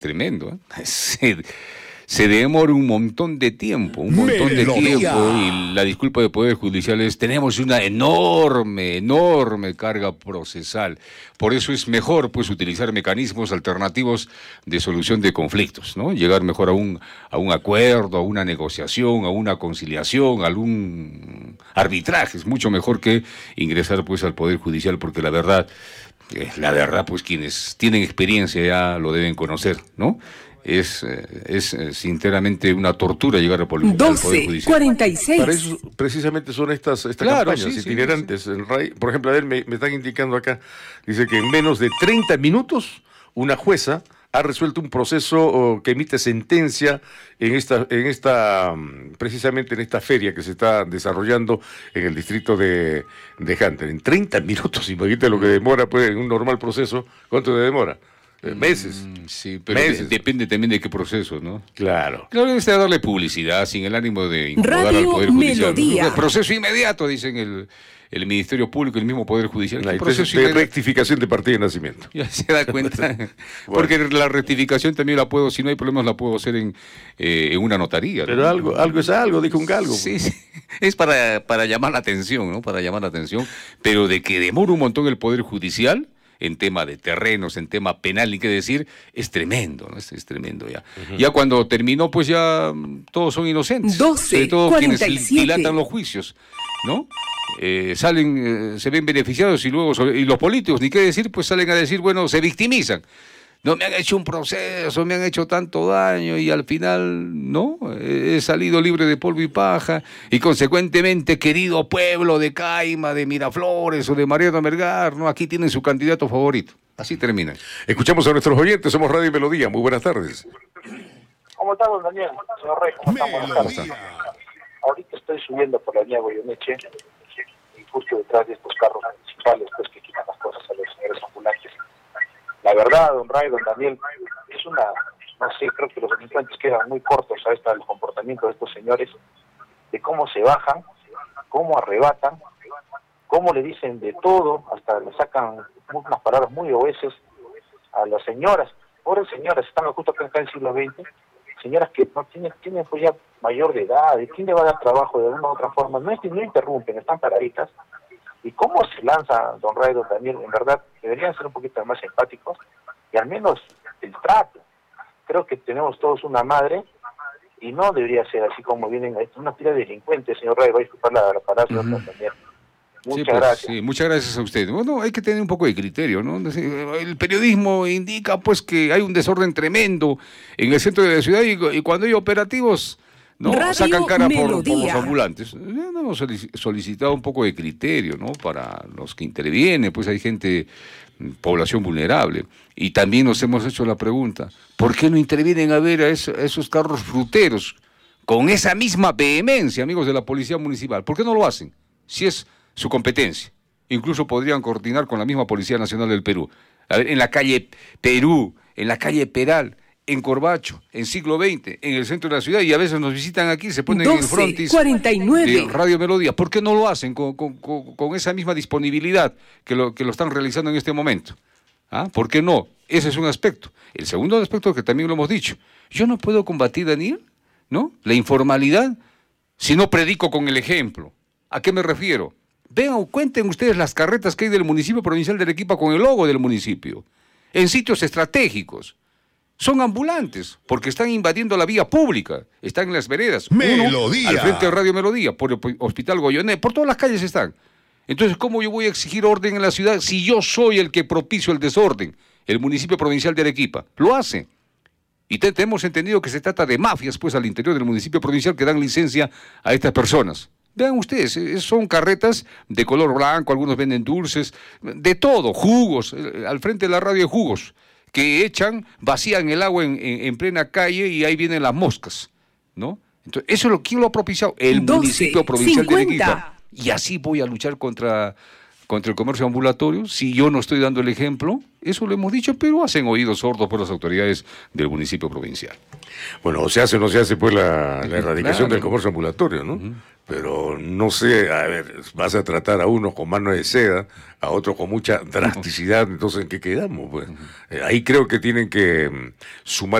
tremendo, ¿eh? Se demora un montón de tiempo, y la disculpa del Poder Judicial es, tenemos una enorme carga procesal. Por eso es mejor, pues, utilizar mecanismos alternativos de solución de conflictos, ¿no? Llegar mejor a un acuerdo, a una negociación, a una conciliación, a algún arbitraje. Es mucho mejor que ingresar, pues, al Poder Judicial, porque la verdad, pues, quienes tienen experiencia ya lo deben conocer, ¿no? Es sinceramente una tortura llegar al Poder Judicial. 12:46. Para eso precisamente son estas Claro, campañas sí, itinerantes. sí. El RAI, por ejemplo, a ver, me están indicando acá, dice que en menos de 30 minutos una jueza ha resuelto un proceso que emite sentencia precisamente en esta feria que se está desarrollando en el distrito de Hunter. En 30 minutos, imagínate lo que demora, pues, en un normal proceso. ¿Cuánto demora? Meses. Sí, pero meses. Depende también de qué proceso, ¿no? Claro. Claro, debe ser darle publicidad sin el ánimo de incomodar al Poder Judicial. Melodía. Proceso inmediato, dicen el Ministerio Público, el mismo Poder Judicial. Proceso de rectificación de partida de nacimiento. Ya se da cuenta. Bueno. Porque la rectificación también la puedo, si no hay problemas, la puedo hacer en una notaría, ¿no? Pero algo es algo, dijo un galgo. Sí, es para llamar la atención, ¿no? Para llamar la atención. Pero de que demora un montón el Poder Judicial, en tema de terrenos, en tema penal, ni qué decir, es tremendo, ¿no? Es tremendo ya. Uh-huh. Ya cuando terminó, pues ya todos son inocentes. 12:47. Sobre todo quienes dilatan los juicios, ¿no? Salen, se ven beneficiados y luego, y los políticos, ni qué decir, pues salen a decir, bueno, se victimizan. No, me han hecho un proceso, me han hecho tanto daño y al final, no, he salido libre de polvo y paja y consecuentemente, querido pueblo de Caima, de Miraflores o de Mariano Melgar, ¿no? Aquí tienen su candidato favorito. Así termina. Escuchamos a nuestros oyentes, somos Radio Melodía, muy buenas tardes. ¿Cómo está, don Daniel? Señor Rey, ¿cómo estamos? Buenas tardes. Ahorita estoy subiendo por la vía Goyeneche y justo detrás de estos carros municipales, pues, que quitan las cosas a los señores ambulantes. La verdad, don Ray, don Daniel, es no sé, creo que los delincuentes quedan muy cortos a el comportamiento de estos señores, de cómo se bajan, cómo arrebatan, cómo le dicen de todo, hasta le sacan unas palabras muy oeces a las señoras. Pobres señoras, están justo acá en el siglo XX, señoras que no tienen pues ya mayor de edad, ¿y quién le va a dar trabajo de una u otra forma? No interrumpen, están paraditas. ¿Y cómo se lanza don Ray, don Daniel? En verdad, deberían ser un poquito más empáticos y al menos el trato. Creo que tenemos todos una madre y no debería ser así como vienen una pila de delincuentes, señor Ray, va a disculpar la palabra, don Daniel. Muchas gracias. Sí, muchas gracias a usted. Bueno, hay que tener un poco de criterio, ¿no? El periodismo indica, pues, que hay un desorden tremendo en el centro de la ciudad y cuando hay operativos, ¿no? Sacan cara por los ambulantes. Hemos solicitado un poco de criterio, ¿no? Para los que intervienen, pues hay gente, población vulnerable. Y también nos hemos hecho la pregunta, ¿por qué no intervienen a ver a esos carros fruteros con esa misma vehemencia, amigos de la Policía Municipal? ¿Por qué no lo hacen? Si es su competencia. Incluso podrían coordinar con la misma Policía Nacional del Perú. A ver, en la calle Perú, en la calle Peral, en Corbacho, en siglo XX, en el centro de la ciudad, y a veces nos visitan aquí, se ponen en el frontis 49 de Radio Melodía. ¿Por qué no lo hacen con esa misma disponibilidad que lo están realizando en este momento? ¿Ah? ¿Por qué no? Ese es un aspecto. El segundo aspecto, que también lo hemos dicho, yo no puedo combatir, Daniel, ¿no?, la informalidad si no predico con el ejemplo. ¿A qué me refiero? Vean, cuenten ustedes las carretas que hay del municipio provincial de Arequipa con el logo del municipio, en sitios estratégicos. Son ambulantes, porque están invadiendo la vía pública, están en las veredas. Melodía. Al frente de Radio Melodía, por el Hospital Goyoné, por todas las calles están. Entonces, ¿cómo yo voy a exigir orden en la ciudad si yo soy el que propicio el desorden? El municipio provincial de Arequipa lo hace. Y tenemos entendido que se trata de mafias, pues, al interior del municipio provincial que dan licencia a estas personas. Vean ustedes, son carretas de color blanco, algunos venden dulces, de todo, jugos, al frente de la radio de jugos, que vacían el agua en plena calle y ahí vienen las moscas, ¿no? Entonces, ¿quién lo ha propiciado? El municipio provincial de Arequipa. Y así voy a luchar contra contra el comercio ambulatorio, si yo no estoy dando el ejemplo, eso lo hemos dicho, pero hacen oídos sordos por las autoridades del municipio provincial. Bueno, o se hace o no se hace pues la erradicación Claro. del comercio ambulatorio, ¿no? Pero no sé, a ver, vas a tratar a unos con mano de seda, a otros con mucha drasticidad, entonces ¿en qué quedamos? Pues ahí creo que tienen que sumar